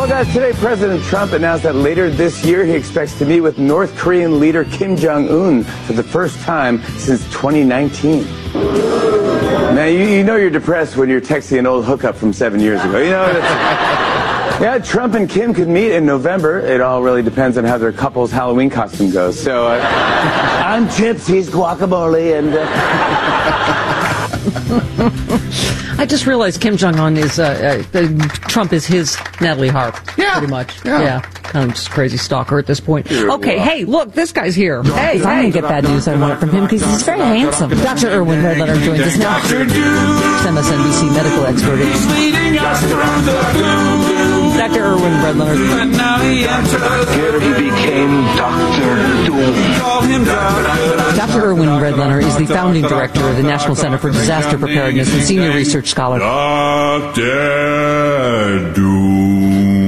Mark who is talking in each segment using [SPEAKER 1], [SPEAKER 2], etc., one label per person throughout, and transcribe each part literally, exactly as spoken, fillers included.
[SPEAKER 1] Well, guys, today President Trump announced that later this year he expects to meet with North Korean leader Kim Jong-un for the first time since twenty nineteen. Now, you, you know you're depressed when you're texting an old hookup from seven years ago. You know, that's, yeah, Trump and Kim could meet in November. It all really depends on how their couple's Halloween costume goes. So, uh, I'm chips, he's guacamole, and... Uh...
[SPEAKER 2] I just realized Kim Jong-un is, uh, uh, Trump is his Natalie Harp.
[SPEAKER 3] Yeah.
[SPEAKER 2] Pretty much.
[SPEAKER 3] Yeah.
[SPEAKER 2] yeah. I'm just a crazy stalker at this point.
[SPEAKER 3] You're
[SPEAKER 2] Okay,
[SPEAKER 3] wild.
[SPEAKER 2] hey, look, this guy's here. Hey,
[SPEAKER 4] If I'm
[SPEAKER 2] hey.
[SPEAKER 4] going to get bad news, I want it from him because he's very handsome. Doctor Irwin Redletter joins us now. M S N B C medical expert. Doctor Irwin Redletter.
[SPEAKER 5] Here he became Doctor Doom.
[SPEAKER 2] Doctor Irwin Redletter is the founding director of the National Center for Disaster Preparedness and senior research scholar.
[SPEAKER 6] Doctor Doom.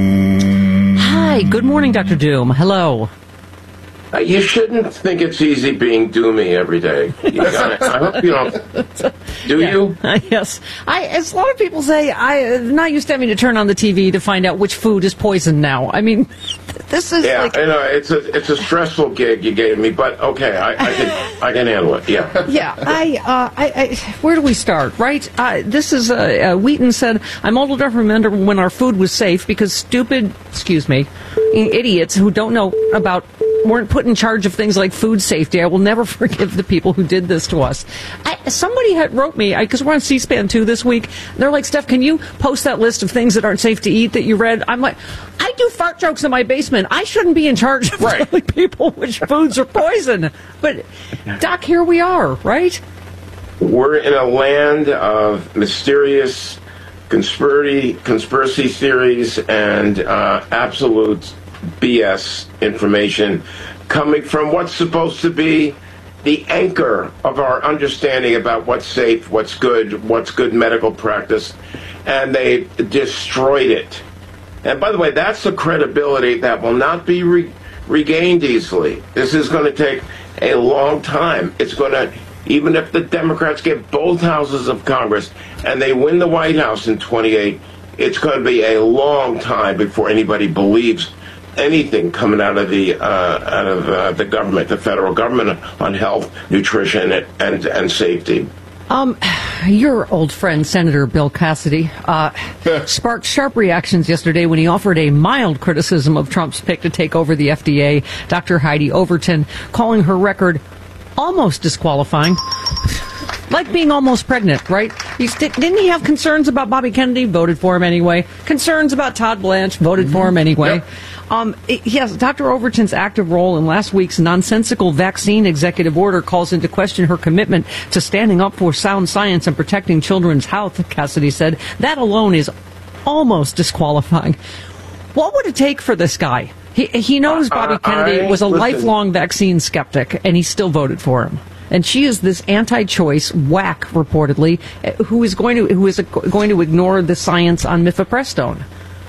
[SPEAKER 2] Hi, good morning, Doctor Doom. Hello.
[SPEAKER 7] Uh, you shouldn't think it's easy being doomy every day. You gotta, I hope you don't. Do
[SPEAKER 2] Yeah.
[SPEAKER 7] you?
[SPEAKER 2] Uh, yes. I, as a lot of people say, I'm not used to having to turn on the T V to find out which food is poison now. I mean, this is
[SPEAKER 7] Yeah,
[SPEAKER 2] like...
[SPEAKER 7] I know it's a it's a stressful gig you gave me, but okay, I, I can I can handle it. Yeah.
[SPEAKER 2] Yeah, I, uh, I, I, where do we start, right? Uh, this is, uh, uh, Wheaton said, I'm old enough to remember when our food was safe because stupid, excuse me, idiots who don't know about, weren't put in charge of things like food safety. I will never forgive the people who did this to us. I, somebody had wrote me, because we're on C-SPAN two this week, they're like, Steph, can you post that list of things that aren't safe to eat that you read? I'm like, I do fart jokes in my basement. I shouldn't be in charge of
[SPEAKER 3] Right.
[SPEAKER 2] telling people which foods are poison. But, Doc, here we are, right?
[SPEAKER 7] We're in a land of mysterious conspiracy conspiracy theories and uh, absolute B S information coming from what's supposed to be the anchor of our understanding about what's safe, what's good, what's good medical practice, and they destroyed it. And by the way, that's the credibility that will not be re- regained easily. This is going to take a long time. It's going to, even if the Democrats get both houses of Congress and they win the White House in twenty-eight, it's going to be a long time before anybody believes anything coming out of the uh, out of uh, the government, the federal government, on health, nutrition, and and, and safety.
[SPEAKER 2] Um, your old friend, Senator Bill Cassidy, uh, sparked sharp reactions yesterday when he offered a mild criticism of Trump's pick to take over the F D A, Doctor Heidi Overton, calling her record almost disqualifying. Like being almost pregnant, right? He's, didn't he have concerns about Bobby Kennedy? Voted for him anyway. Concerns about Todd Blanche? Voted for him anyway.
[SPEAKER 3] Yep.
[SPEAKER 2] Um, it, yes, Doctor Overton's active role in last week's nonsensical vaccine executive order calls into question her commitment to standing up for sound science and protecting children's health, Cassidy said. That alone is almost disqualifying. What would it take for this guy? He, he knows Bobby
[SPEAKER 7] Uh,
[SPEAKER 2] Kennedy
[SPEAKER 7] I-
[SPEAKER 2] was a
[SPEAKER 7] listen.
[SPEAKER 2] lifelong vaccine skeptic, and he still voted for him. And she is this anti-choice whack, reportedly, who is going to who is going to ignore the science on mifepristone.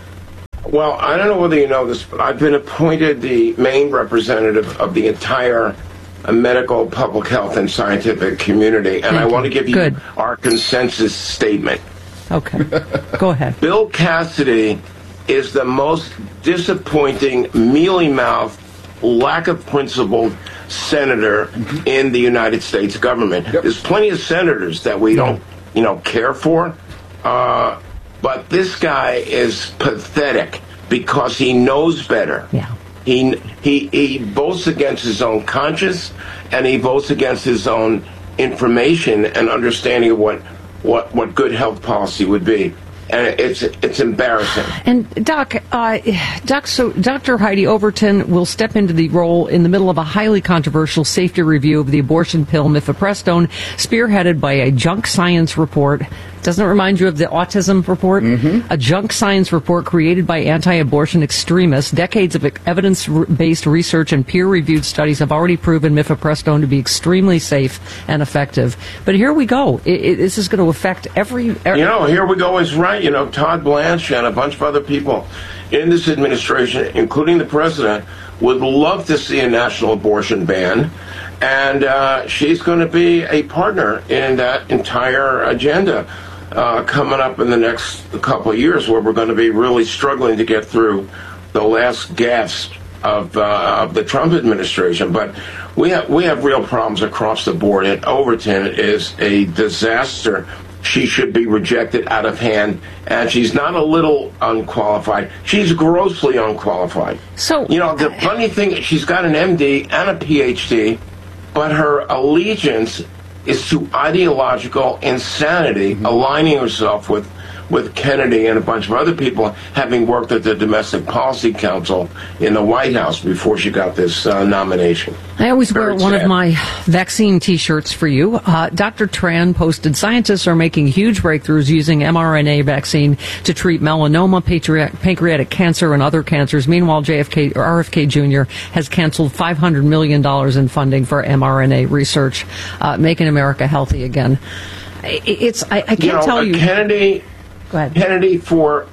[SPEAKER 7] Well, I don't know whether you know this, but I've been appointed the main representative of the entire uh, medical, public health, and scientific community, and
[SPEAKER 2] Thank
[SPEAKER 7] I
[SPEAKER 2] you.
[SPEAKER 7] want to give you
[SPEAKER 2] Good.
[SPEAKER 7] our consensus statement.
[SPEAKER 2] Okay, go ahead.
[SPEAKER 7] Bill Cassidy is the most disappointing, mealy-mouthed, lack of principled senator in the United States government.
[SPEAKER 3] Yep.
[SPEAKER 7] There's plenty of senators that we don't, you know, care for, uh, but this guy is pathetic because he knows better.
[SPEAKER 2] Yeah.
[SPEAKER 7] He he he votes against his own conscience, and he votes against his own information and understanding of what what what good health policy would be. And it's it's embarrassing.
[SPEAKER 2] And Doc, uh, Doc, so Doctor Heidi Overton will step into the role in the middle of a highly controversial safety review of the abortion pill mifepristone, spearheaded by a junk science report. Doesn't it remind you of the autism report? Mm-hmm. A junk science report created by anti-abortion extremists. Decades of evidence-based research and peer-reviewed studies have already proven mifepristone to be extremely safe and effective. But here we go. It, it, this is going to affect every, every...
[SPEAKER 7] You know, here we go is right. You know, Todd Blanche and a bunch of other people in this administration, including the president, would love to see a national abortion ban. And uh, she's going to be a partner in that entire agenda. uh, coming up in the next couple of years where we're going to be really struggling to get through the last gasp of, uh, of the Trump administration. But we have we have real problems across the board, and Overton is a disaster. She should be rejected out of hand, and she's not a little unqualified. She's grossly unqualified.
[SPEAKER 2] So,
[SPEAKER 7] you know, the funny thing, she's got an M D and a P H D, but her allegiance is to ideological insanity, mm-hmm. aligning herself with with Kennedy and a bunch of other people, having worked at the Domestic Policy Council in the White House before she got this uh, nomination.
[SPEAKER 2] I always
[SPEAKER 7] Very
[SPEAKER 2] wear one
[SPEAKER 7] sad.
[SPEAKER 2] of my vaccine T-shirts for you. Uh, Doctor Tran posted, scientists are making huge breakthroughs using mRNA vaccine to treat melanoma, pancreatic, pancreatic cancer, and other cancers. Meanwhile, J F K or R F K Junior has canceled five hundred million dollars in funding for mRNA research, uh, making America healthy again. It's I, I can't
[SPEAKER 7] you know,
[SPEAKER 2] tell you.
[SPEAKER 7] Kennedy...
[SPEAKER 2] Go ahead.
[SPEAKER 7] Kennedy, for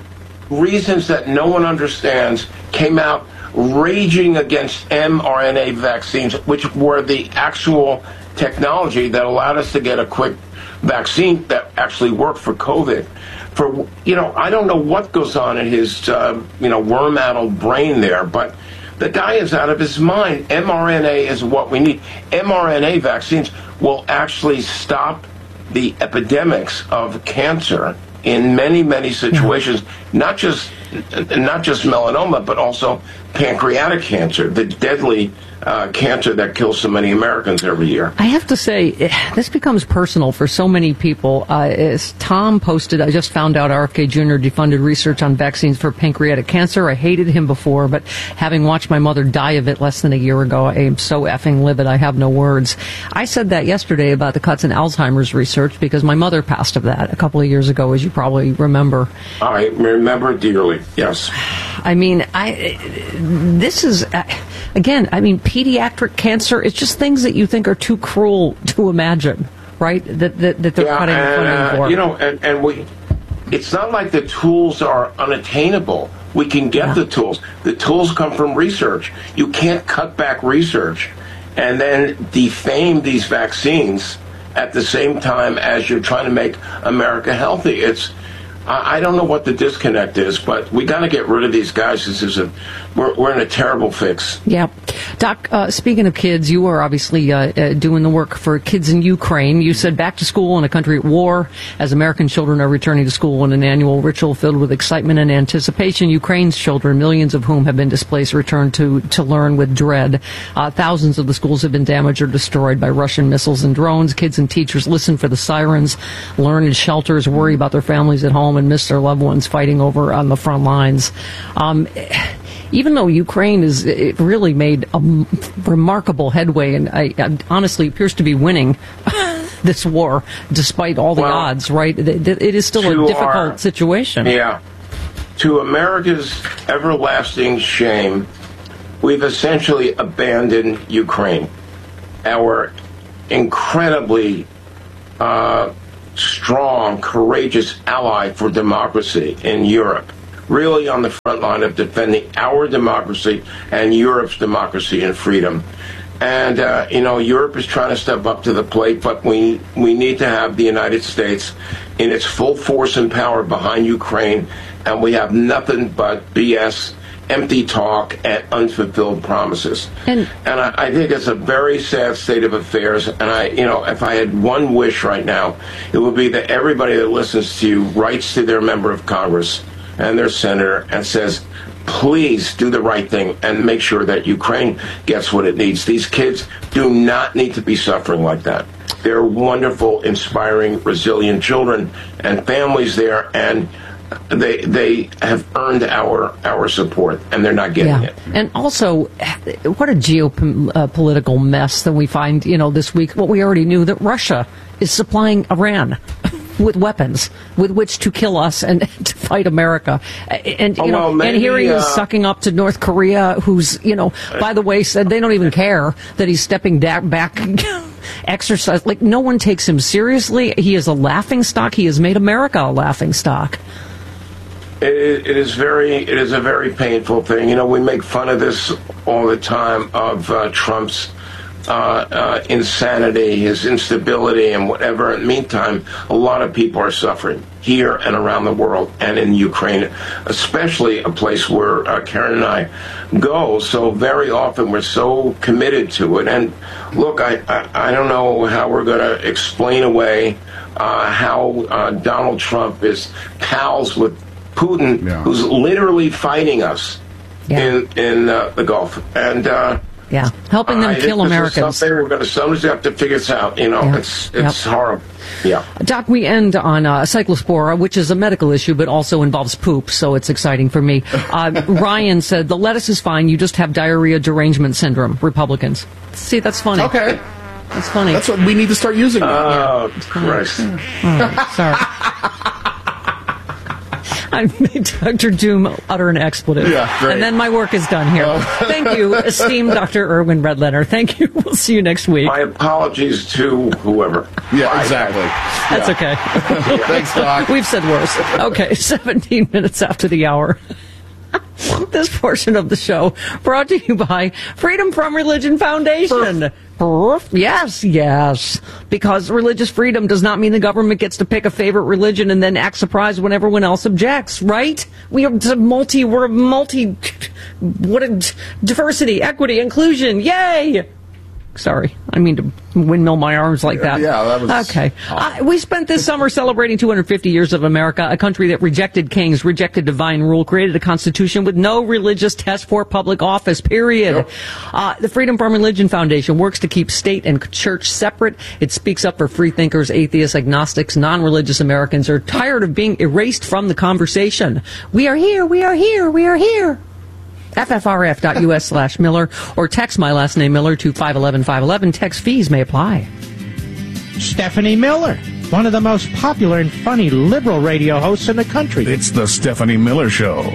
[SPEAKER 7] reasons that no one understands, came out raging against mRNA vaccines, which were the actual technology that allowed us to get a quick vaccine that actually worked for COVID. For, you know, I don't know what goes on in his, uh, you know, worm-addled brain there, but the guy is out of his mind. mRNA is what we need. mRNA vaccines will actually stop the epidemics of cancer in many, many situations, not just not just melanoma, but also pancreatic cancer, the deadly uh, cancer that kills so many Americans every year.
[SPEAKER 2] I have to say, this becomes personal for so many people. Uh, as Tom posted, I just found out R F K Junior defunded research on vaccines for pancreatic cancer. I hated him before, but having watched my mother die of it less than a year ago, I am so effing livid, I have no words. I said that yesterday about the cuts in Alzheimer's research because my mother passed of that a couple of years ago, as you probably remember.
[SPEAKER 7] I remember dearly, yes.
[SPEAKER 2] I mean, I this is, uh, again, I mean, pediatric cancer, it's just things that you think are too cruel to imagine, right? That that, that they're
[SPEAKER 7] yeah,
[SPEAKER 2] cutting
[SPEAKER 7] and,
[SPEAKER 2] funding
[SPEAKER 7] uh,
[SPEAKER 2] for.
[SPEAKER 7] You know, and, and we, it's not like the tools are unattainable. We can get
[SPEAKER 2] yeah.
[SPEAKER 7] the tools. The tools come from research. You can't cut back research and then defame these vaccines at the same time as you're trying to make America healthy. It's I don't know what the disconnect is, but we got to get rid of these guys. This is a we're, we're in a terrible fix.
[SPEAKER 2] Yeah, Doc. Uh, speaking of kids, you are obviously uh, uh, doing the work for kids in Ukraine. You said back to school in a country at war, as American children are returning to school in an annual ritual filled with excitement and anticipation. Ukraine's children, millions of whom have been displaced, return to to learn with dread. Uh, thousands of the schools have been damaged or destroyed by Russian missiles and drones. Kids and teachers listen for the sirens, learn in shelters, worry about their families at home, and miss their loved ones fighting over on the front lines. Um, even though Ukraine is it really made a m- remarkable headway, and I, I honestly appears to be winning this war despite all the
[SPEAKER 7] well,
[SPEAKER 2] odds, right? It, it is still a difficult
[SPEAKER 7] our,
[SPEAKER 2] situation.
[SPEAKER 7] Yeah. To America's everlasting shame, we've essentially abandoned Ukraine, our incredibly uh, strong, courageous ally for democracy in Europe, really on the front line of defending our democracy and Europe's democracy and freedom. And, uh, you know, Europe is trying to step up to the plate, but we, we need to have the United States in its full force and power behind Ukraine, and we have nothing but B S, empty talk, and unfulfilled promises. And, and I, I think it's a very sad state of affairs. And I, you know, if I had one wish right now, it would be that everybody that listens to you writes to their member of Congress and their senator and says, please do the right thing and make sure that Ukraine gets what it needs. These kids do not need to be suffering like that. They're wonderful, inspiring, resilient children and families there, and They they have earned our our support, and they're not getting
[SPEAKER 2] yeah.
[SPEAKER 7] it.
[SPEAKER 2] And also, what a geopolitical mess that we find, you know, this week. What we already knew, that Russia is supplying Iran with weapons with which to kill us and to fight America. And, you
[SPEAKER 7] oh,
[SPEAKER 2] know,
[SPEAKER 7] well, maybe,
[SPEAKER 2] and here he is
[SPEAKER 7] uh,
[SPEAKER 2] sucking up to North Korea, who's, you know, by the way, said they don't even care that he's stepping da- back. Exercise. Like, no one takes him seriously. He is a laughingstock. He has made America a laughingstock.
[SPEAKER 7] It, it is very, it is a very painful thing. You know, we make fun of this all the time, of uh, Trump's uh, uh, insanity, his instability, and whatever. In the meantime, a lot of people are suffering here and around the world, and in Ukraine, especially a place where uh, Karen and I go. So very often we're so committed to it. And look, I, I, I don't know how we're going to explain away uh, how uh, Donald Trump is pals with Putin, yeah. who's literally fighting us yeah. in in uh, the Gulf. And uh,
[SPEAKER 2] yeah, helping them uh, kill
[SPEAKER 7] this
[SPEAKER 2] Americans.
[SPEAKER 7] Is something we're going to somebody's have to figure this out. You know, yeah. it's it's yep. horrible. Yeah,
[SPEAKER 2] Doc, we end on uh, cyclospora, which is a medical issue, but also involves poop, so it's exciting for me. Uh, Ryan said the lettuce is fine. You just have diarrhea derangement syndrome. Republicans. See, that's funny.
[SPEAKER 3] Okay,
[SPEAKER 2] that's funny.
[SPEAKER 3] That's what we need to start using.
[SPEAKER 7] Oh, yeah. Christ!
[SPEAKER 2] Oh, sorry. I made Doctor Doom utter an expletive.
[SPEAKER 3] Yeah, great.
[SPEAKER 2] And then my work is done here. Oh. Thank you, esteemed Doctor Erwin Redlener. Thank you. We'll see you next week.
[SPEAKER 7] My apologies to whoever.
[SPEAKER 3] Yeah, Bye. Exactly.
[SPEAKER 2] That's
[SPEAKER 3] yeah.
[SPEAKER 2] okay.
[SPEAKER 3] Thanks, Doc.
[SPEAKER 2] We've said worse. Okay, seventeen minutes after the hour. This portion of the show brought to you by Freedom From Religion Foundation. Yes, yes. Because religious freedom does not mean the government gets to pick a favorite religion and then act surprised when everyone else objects, right? We are multi, we're multi, what a diversity, equity, inclusion, yay! Sorry, I mean to windmill my arms like that.
[SPEAKER 3] Yeah, that was...
[SPEAKER 2] Okay. Uh, we spent this summer celebrating two hundred fifty years of America, a country that rejected kings, rejected divine rule, created a constitution with no religious test for public office, period. Yep. Uh, the Freedom From Religion Foundation works to keep state and church separate. It speaks up for free thinkers, atheists, agnostics, non-religious Americans who are tired of being erased from the conversation. We are here, we are here, we are here. F F R F dot U S slash Miller or text my last name Miller to five one one five one one. Text fees may apply.
[SPEAKER 6] Stephanie Miller, one of the most popular and funny liberal radio hosts in the country.
[SPEAKER 8] It's the Stephanie Miller Show.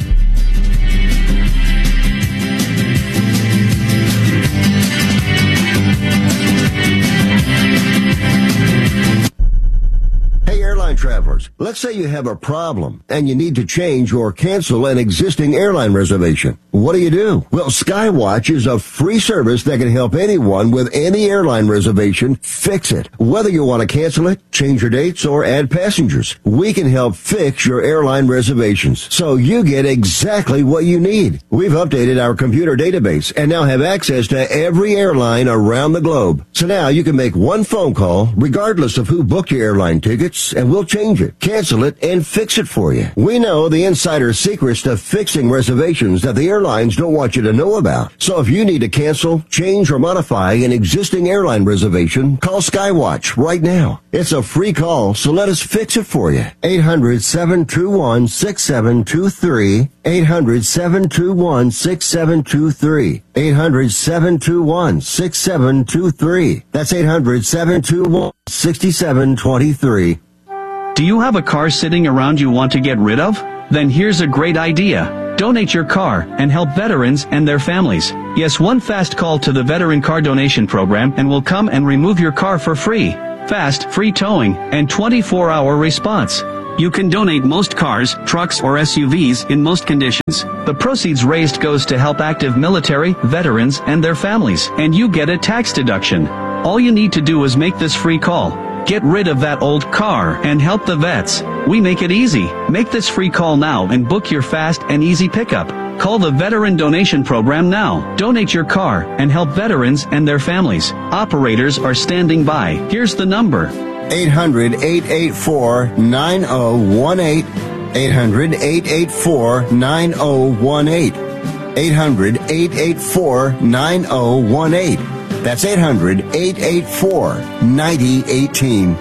[SPEAKER 9] Travelers, let's say you have a problem and you need to change or cancel an existing airline reservation. What do you do? Well, Skywatch is a free service that can help anyone with any airline reservation fix it. Whether you want to cancel it, change your dates, or add passengers, we can help fix your airline reservations so you get exactly what you need. We've updated our computer database and now have access to every airline around the globe. So now you can make one phone call regardless of who booked your airline tickets, and we'll change it, cancel it, and fix it for you. We know the insider secrets to fixing reservations that the airlines don't want you to know about. So if you need to cancel, change, or modify an existing airline reservation, call Skywatch right now. It's a free call, so let us fix it for you. eight hundred, seven two one, six seven two three. eight hundred, seven two one, six seven two three. eight hundred, seven two one, six seven two three. That's eight hundred, seven two one, six seven two three.
[SPEAKER 10] Do you have a car sitting around you want to get rid of? Then here's a great idea. Donate your car and help veterans and their families. Yes, one fast call to the Veteran Car Donation Program and we'll come and remove your car for free. Fast, free towing, and twenty-four hour response. You can donate most cars, trucks, or S U Vs in most conditions. The proceeds raised goes to help active military, veterans, and their families, and you get a tax deduction. All you need to do is make this free call. Get rid of that old car and help the vets. We make it easy. Make this free call now and book your fast and easy pickup. Call the Veteran Donation Program now. Donate your car and help veterans and their families. Operators are standing by. Here's the number.
[SPEAKER 9] eight hundred, eight eight four, nine oh one eight. eight hundred, eight eight four, nine oh one eight. eight hundred, eight eight four, nine oh one eight. That's eight hundred, eight eight four, nine oh one eight.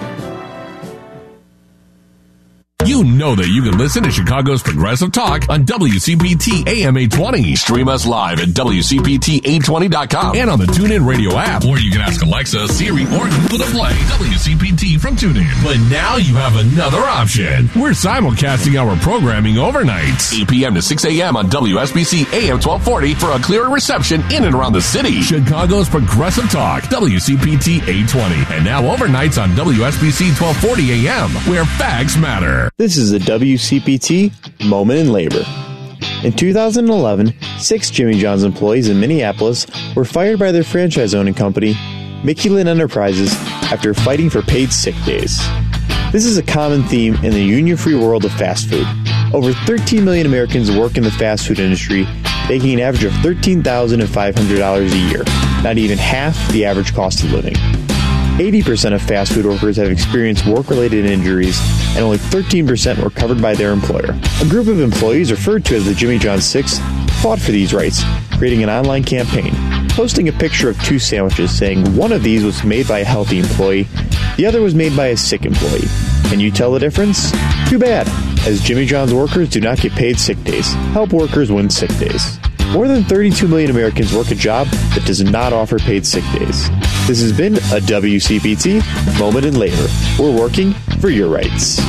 [SPEAKER 8] You know that you can listen to Chicago's Progressive Talk on W C P T A M eight twenty. Stream us live at W C P T eight twenty dot com and on the TuneIn Radio app. Or you can ask Alexa, Siri, or Google to play W C P T from TuneIn. But now you have another option. We're simulcasting our programming overnights, eight p.m. to six a.m. on W S B C A M twelve forty for a clearer reception in and around the city. Chicago's Progressive Talk, W C P T eight twenty. And now overnights on W S B C twelve forty a.m., where facts matter.
[SPEAKER 11] This is a W C P T Moment in Labor. In two thousand eleven, six Jimmy John's employees in Minneapolis were fired by their franchise-owning company, Mickey Lynn Enterprises, after fighting for paid sick days. This is a common theme in the union-free world of fast food. Over thirteen million Americans work in the fast food industry, making an average of thirteen thousand five hundred dollars a year, not even half the average cost of living. eighty percent of fast food workers have experienced work-related injuries, and only thirteen percent were covered by their employer. A group of employees referred to as the Jimmy John's Six fought for these rights, creating an online campaign, posting a picture of two sandwiches saying one of these was made by a healthy employee, the other was made by a sick employee. Can you tell the difference? Too bad, as Jimmy John's workers do not get paid sick days. Help workers win sick days. More than thirty-two million Americans work a job that does not offer paid sick days. This has been a W C P T Moment in Labor. We're working for your rights.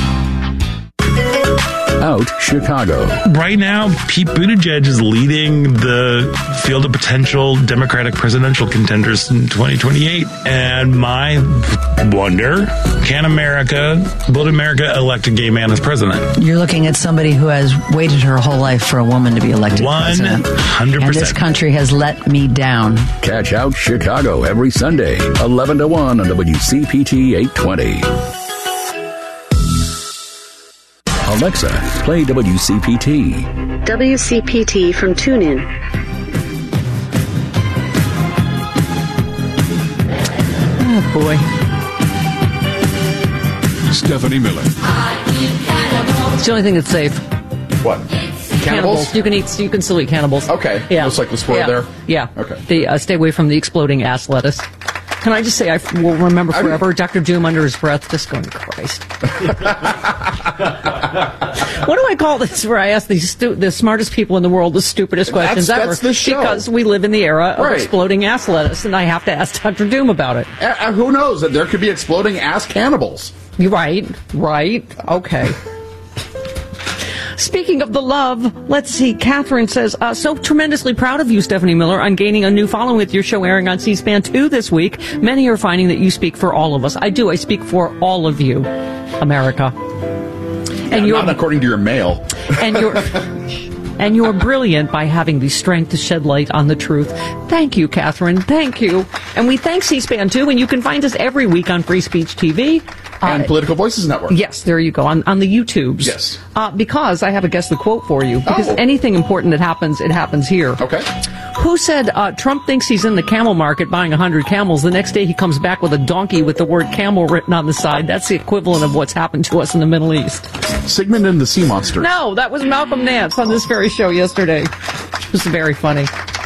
[SPEAKER 12] Out Chicago.
[SPEAKER 13] Right now, Pete Buttigieg is leading the field of potential Democratic presidential contenders in twenty twenty-eight. And my wonder, can America, will America elect a gay man as president?
[SPEAKER 14] You're looking at somebody who has waited her whole life for a woman to be elected president.
[SPEAKER 13] one hundred percent.
[SPEAKER 14] And this country has let me down.
[SPEAKER 12] Catch Out Chicago every Sunday, eleven to one on W C P T eight twenty. Alexa, play W C P T.
[SPEAKER 15] W C P T from TuneIn.
[SPEAKER 2] Oh, boy.
[SPEAKER 3] Stephanie Miller.
[SPEAKER 2] It's the only thing that's safe.
[SPEAKER 3] What? Cannibals?
[SPEAKER 2] You can eat. You can still eat cannibals.
[SPEAKER 3] Okay.
[SPEAKER 2] Yeah.
[SPEAKER 3] Looks like the spoil
[SPEAKER 2] yeah.
[SPEAKER 3] there.
[SPEAKER 2] Yeah.
[SPEAKER 3] Okay.
[SPEAKER 2] The, uh, stay away from the exploding ass lettuce. Can I just say, I f- will remember forever, I mean, Doctor Doom under his breath, just going, Christ. What do I call this, where I ask these stu- the smartest people in the world the stupidest questions
[SPEAKER 3] that's,
[SPEAKER 2] ever?
[SPEAKER 3] That's the show.
[SPEAKER 2] Because we live in the era of
[SPEAKER 3] right.
[SPEAKER 2] exploding ass lettuce, and I have to ask Doctor Doom about it.
[SPEAKER 3] Uh, who knows? There could be exploding ass cannibals.
[SPEAKER 2] You're right, right, okay. Speaking of the love, let's see. Catherine says, uh, so tremendously proud of you, Stephanie Miller, on gaining a new following with your show airing on C-SPAN two this week. Many are finding that you speak for all of us. I do. I speak for all of you, America.
[SPEAKER 3] And yeah, you're not according to your mail.
[SPEAKER 2] And you're and you're brilliant by having the strength to shed light on the truth. Thank you, Catherine. Thank you. And we thank C-SPAN too. And you can find us every week on Free Speech T V.
[SPEAKER 3] And
[SPEAKER 2] uh, Political
[SPEAKER 3] Voices Network.
[SPEAKER 2] Yes, there you go, on, on the YouTubes.
[SPEAKER 3] Yes.
[SPEAKER 2] Uh, because I have a Guess the Quote for you. Because
[SPEAKER 3] oh.
[SPEAKER 2] anything important that happens, it happens here.
[SPEAKER 3] Okay.
[SPEAKER 2] Who said uh, Trump thinks he's in the camel market buying one hundred camels? The next day he comes back with a donkey with the word camel written on the side. That's the equivalent of what's happened to us in the Middle East.
[SPEAKER 3] Sigmund and the Sea Monster.
[SPEAKER 2] No, that was Malcolm Nance on this very show yesterday. It was very funny.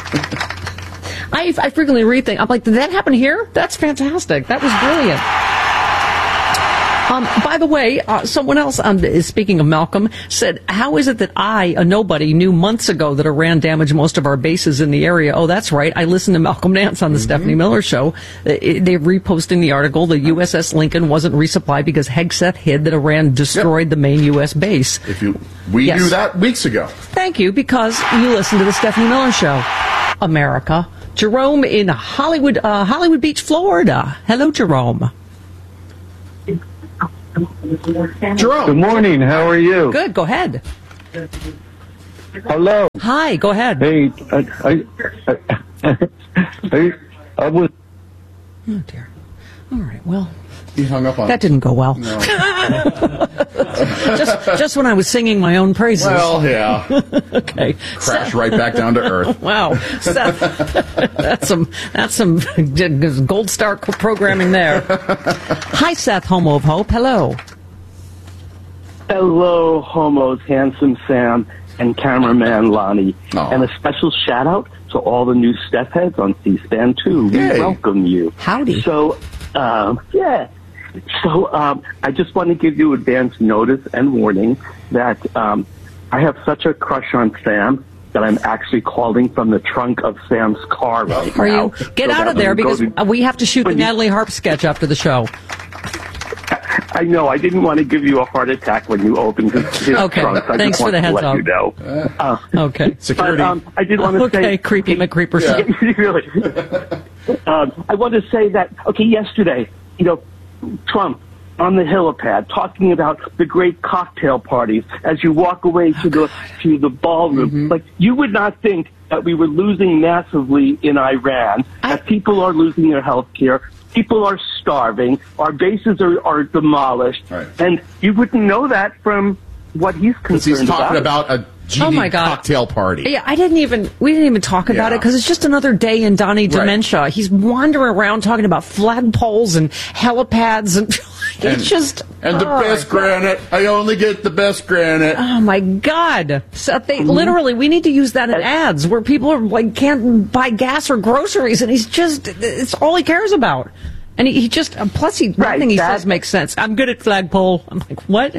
[SPEAKER 2] I, I frequently read things. I'm like, did that happen here? That's fantastic. That was brilliant. Um, by the way, uh, someone else, um, speaking of Malcolm, said, how is it that I, a nobody, knew months ago that Iran damaged most of our bases in the area? Oh, that's right. I listened to Malcolm Nance on the mm-hmm. Stephanie Miller show. They're reposting the article. The U S S Lincoln wasn't resupplied because Hegseth hid that Iran destroyed yep. the main U S base.
[SPEAKER 3] If you, We yes. knew that weeks ago.
[SPEAKER 2] Thank you, because you listened to the Stephanie Miller show. America. Jerome in Hollywood, uh, Hollywood Beach, Florida. Hello, Jerome.
[SPEAKER 3] Jerome.
[SPEAKER 16] Good morning. How are you?
[SPEAKER 2] Good. Go ahead.
[SPEAKER 16] Hello.
[SPEAKER 2] Hi. Go ahead.
[SPEAKER 16] Hey, I, I, I, I, I was.
[SPEAKER 2] Oh dear. All right. Well.
[SPEAKER 3] He hung up on
[SPEAKER 2] that. Didn't go well.
[SPEAKER 3] No.
[SPEAKER 2] just, just when I was singing my own praises.
[SPEAKER 3] Well, yeah.
[SPEAKER 2] Okay.
[SPEAKER 3] Crash
[SPEAKER 2] Seth.
[SPEAKER 3] right back down to earth.
[SPEAKER 2] Wow, Seth. that's some. That's some gold star programming there. Hi, Seth, Homo of Hope. Hello.
[SPEAKER 17] Hello, homos, handsome Sam and cameraman Lonnie,
[SPEAKER 3] Aww.
[SPEAKER 17] And a special shout out to all the new Steph heads on C-SPAN two. We
[SPEAKER 3] hey.
[SPEAKER 17] welcome you.
[SPEAKER 2] Howdy.
[SPEAKER 17] So, um, yeah. So um, I just want to give you advance notice and warning that um, I have such a crush on Sam that I'm actually calling from the trunk of Sam's car right
[SPEAKER 2] Are
[SPEAKER 17] now.
[SPEAKER 2] you? Get so out of there because to, we have to shoot the you, Natalie Harp sketch after the show.
[SPEAKER 17] I know. I didn't want to give you a heart attack when you opened his, his
[SPEAKER 2] okay.
[SPEAKER 17] trunk. I
[SPEAKER 2] Thanks
[SPEAKER 17] just
[SPEAKER 2] for the heads
[SPEAKER 17] to let
[SPEAKER 2] up.
[SPEAKER 17] You know.
[SPEAKER 2] Uh, okay.
[SPEAKER 3] Security.
[SPEAKER 17] But, um, I did want to
[SPEAKER 2] okay,
[SPEAKER 17] say...
[SPEAKER 2] Okay, creepy McCreeper.
[SPEAKER 17] Yeah. Really. um, I want to say that, okay, yesterday, you know, Trump, on the helipad talking about the great cocktail parties as you walk away to the to the ballroom.
[SPEAKER 2] Mm-hmm.
[SPEAKER 17] Like, you would not think that we were losing massively in Iran, that people are losing their health care, people are starving, our bases are, are demolished,
[SPEAKER 3] Right.
[SPEAKER 17] and you wouldn't know that from what he's
[SPEAKER 3] Because
[SPEAKER 17] concerned
[SPEAKER 3] he's talking
[SPEAKER 17] about.
[SPEAKER 3] about a G D
[SPEAKER 2] Oh, my God.
[SPEAKER 3] cocktail party.
[SPEAKER 2] Yeah, I didn't even, we didn't even talk about
[SPEAKER 3] Yeah.
[SPEAKER 2] it because it's just another day in Donnie
[SPEAKER 3] Right.
[SPEAKER 2] dementia. He's wandering around talking about flagpoles and helipads and it's
[SPEAKER 3] And-
[SPEAKER 2] just.
[SPEAKER 3] And the
[SPEAKER 2] oh,
[SPEAKER 3] best
[SPEAKER 2] my God.
[SPEAKER 3] granite. I only get the best granite.
[SPEAKER 2] Oh my God! So they
[SPEAKER 3] Mm-hmm.
[SPEAKER 2] literally, we need to use that in ads where people are like can't buy gas or groceries, and he's just—it's all he cares about. And he, he just plus he
[SPEAKER 17] Right,
[SPEAKER 2] nothing he
[SPEAKER 17] that-
[SPEAKER 2] says makes sense. I'm good at flagpole. I'm like, what?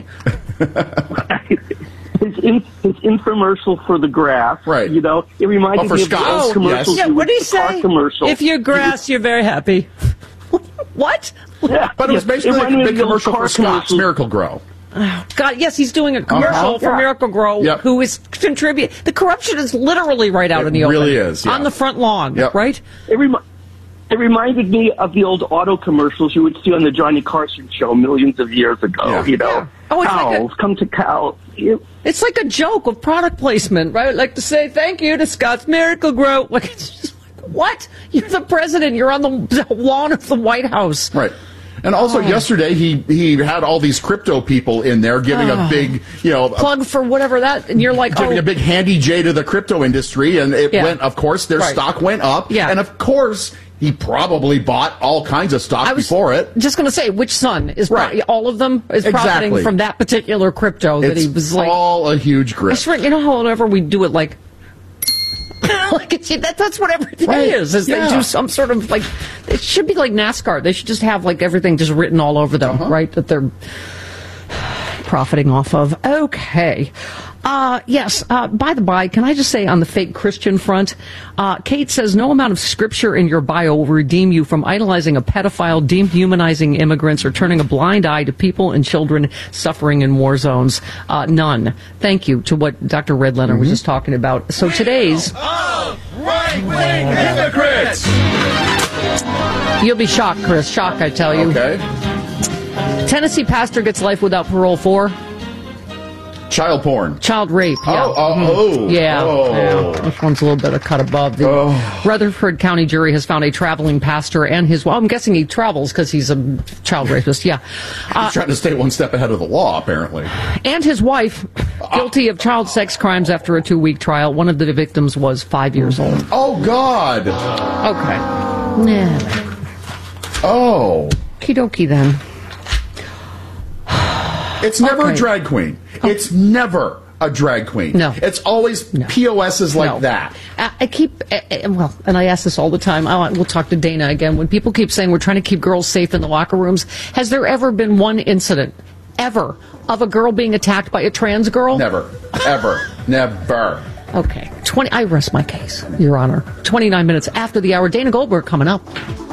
[SPEAKER 17] His, in, his infomercial for the grass,
[SPEAKER 3] Right.
[SPEAKER 17] You know, it reminded
[SPEAKER 3] Oh, for
[SPEAKER 17] me of the
[SPEAKER 3] Scotts,
[SPEAKER 17] old commercials.
[SPEAKER 2] Yeah,
[SPEAKER 17] he
[SPEAKER 2] what
[SPEAKER 17] would-
[SPEAKER 2] did he
[SPEAKER 17] the car
[SPEAKER 2] say?
[SPEAKER 17] Commercial.
[SPEAKER 2] If you're grass, you're very happy. What?
[SPEAKER 17] Yeah,
[SPEAKER 3] But it was
[SPEAKER 17] yeah,
[SPEAKER 3] basically like
[SPEAKER 17] reminded
[SPEAKER 3] a
[SPEAKER 17] me
[SPEAKER 3] big
[SPEAKER 17] of the old
[SPEAKER 3] commercial
[SPEAKER 17] car
[SPEAKER 3] for Scott's
[SPEAKER 17] commercials.
[SPEAKER 3] Miracle Grow.
[SPEAKER 2] Oh, God, yes, he's doing a commercial
[SPEAKER 3] Uh-huh.
[SPEAKER 2] for
[SPEAKER 17] Yeah.
[SPEAKER 2] Miracle Grow,
[SPEAKER 3] Yep.
[SPEAKER 2] who is contribute. The corruption is literally right out
[SPEAKER 3] It
[SPEAKER 2] in the open.
[SPEAKER 3] really is, yeah.
[SPEAKER 2] On the front lawn,
[SPEAKER 3] Yep.
[SPEAKER 2] right?
[SPEAKER 17] It, remi- it reminded me of the old auto commercials you would see on the Johnny Carson show millions of years ago.
[SPEAKER 3] Yeah.
[SPEAKER 17] You know,
[SPEAKER 2] Yeah. Oh, it's like a-
[SPEAKER 17] cows come to cows. You-
[SPEAKER 2] It's like a joke of product placement, right? Like to say thank you to Scott's Miracle Grow. Like, it's just like, what? You're the president. You're on the lawn of the White House.
[SPEAKER 3] Right. And also
[SPEAKER 2] Oh.
[SPEAKER 3] yesterday he he had all these crypto people in there giving
[SPEAKER 2] Oh.
[SPEAKER 3] a big, you know, a-
[SPEAKER 2] Plug for whatever that, and you're like,
[SPEAKER 3] giving
[SPEAKER 2] oh,
[SPEAKER 3] a big handy J to the crypto industry, and it
[SPEAKER 2] Yeah.
[SPEAKER 3] went, of course, their
[SPEAKER 2] Right.
[SPEAKER 3] stock went up.
[SPEAKER 2] Yeah.
[SPEAKER 3] And of course, he probably bought all kinds of stock
[SPEAKER 2] I was
[SPEAKER 3] before it.
[SPEAKER 2] just going to say, which son is pro-
[SPEAKER 3] Right.
[SPEAKER 2] all of them is profiting
[SPEAKER 3] Exactly.
[SPEAKER 2] from that particular crypto that
[SPEAKER 3] It's
[SPEAKER 2] he was like.
[SPEAKER 3] all a huge
[SPEAKER 2] I
[SPEAKER 3] grip.
[SPEAKER 2] swear, you know, however we do it, like. like it's, that, that's what everything
[SPEAKER 3] Right.
[SPEAKER 2] is. Is
[SPEAKER 3] Yeah.
[SPEAKER 2] they do some sort of like it should be like NASCAR. They should just have like everything just written all over them,
[SPEAKER 3] Uh-huh.
[SPEAKER 2] right? That they're profiting off of. Okay. Uh, yes. Uh, by the by, can I just say on the fake Christian front, uh, Kate says no amount of scripture in your bio will redeem you from idolizing a pedophile, dehumanizing immigrants, or turning a blind eye to people and children suffering in war zones. Uh, none. Thank you to what Doctor Red Leonard was just talking about. So today's
[SPEAKER 5] Right-wing hypocrites!
[SPEAKER 2] You'll be shocked, Chris. Shocked, I tell you.
[SPEAKER 3] Okay.
[SPEAKER 2] Tennessee pastor gets life without parole for
[SPEAKER 3] Child porn.
[SPEAKER 2] child rape. Yeah.
[SPEAKER 3] Oh, oh,
[SPEAKER 2] Mhm.
[SPEAKER 3] oh.
[SPEAKER 2] Yeah.
[SPEAKER 3] Oh.
[SPEAKER 2] yeah. This one's a little bit a cut above. The
[SPEAKER 3] Oh.
[SPEAKER 2] Rutherford County jury has found a traveling pastor and his, well, I'm guessing he travels because he's a child rapist. Yeah. Uh,
[SPEAKER 3] He's trying to stay one step ahead of the law, apparently.
[SPEAKER 2] and his wife guilty of child sex crimes after a two week trial. One of the victims was five years old.
[SPEAKER 3] Oh, God.
[SPEAKER 2] Okay. Yeah.
[SPEAKER 3] Oh.
[SPEAKER 2] Okie dokie then.
[SPEAKER 3] It's never
[SPEAKER 2] Okay.
[SPEAKER 3] a drag queen. It's never a drag queen.
[SPEAKER 2] No.
[SPEAKER 3] It's always P O Ss like
[SPEAKER 2] No.
[SPEAKER 3] that.
[SPEAKER 2] I, I keep, uh, uh, well, and I ask this all the time. I, we'll talk to Dana again. When people keep saying we're trying to keep girls safe in the locker rooms, has there ever been one incident, ever, of a girl being attacked by a trans girl?
[SPEAKER 3] Never. Ever. Never.
[SPEAKER 2] Okay. twenty. I rest my case, Your Honor. twenty-nine minutes after the hour. Dana Goldberg coming up.